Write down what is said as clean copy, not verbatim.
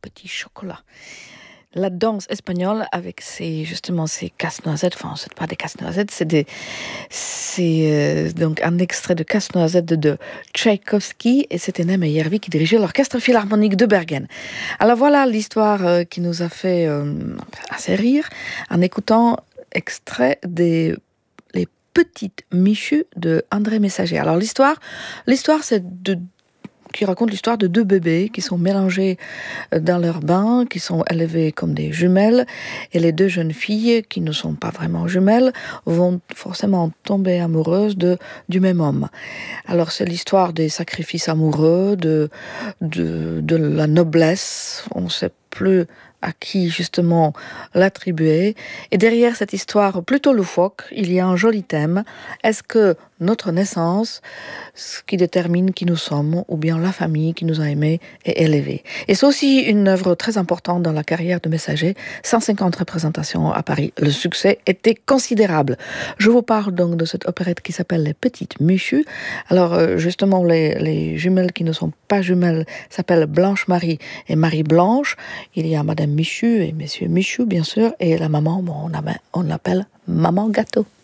petit chocolat. La danse espagnole avec justement ces casse-noisettes, enfin c'est pas des casse-noisettes, c'est donc un extrait de Casse-noisette de Tchaïkovski et c'était Neeme Järvi qui dirigeait l'orchestre philharmonique de Bergen. Alors voilà l'histoire qui nous a fait assez rire en écoutant extrait des Les Petites Michues de André Messager. Alors l'histoire c'est qui raconte l'histoire de deux bébés qui sont mélangés dans leur bain, qui sont élevés comme des jumelles, et les deux jeunes filles, qui ne sont pas vraiment jumelles, vont forcément tomber amoureuses du même homme. Alors c'est l'histoire des sacrifices amoureux, de la noblesse, on ne sait plus à qui justement l'attribuer. Et derrière cette histoire plutôt loufoque, il y a un joli thème. Est-ce que notre naissance, ce qui détermine qui nous sommes, ou bien la famille qui nous a aimés et élevés? Et c'est aussi une œuvre très importante dans la carrière de Messager. 150 représentations à Paris. Le succès était considérable. Je vous parle donc de cette opérette qui s'appelle Les Petites Michues. Alors justement, les jumelles qui ne sont pas jumelles s'appellent Blanche-Marie et Marie-Blanche. Il y a Madame Michu et Monsieur Michu, bien sûr, et la maman, on l'appelle Maman Gâteau.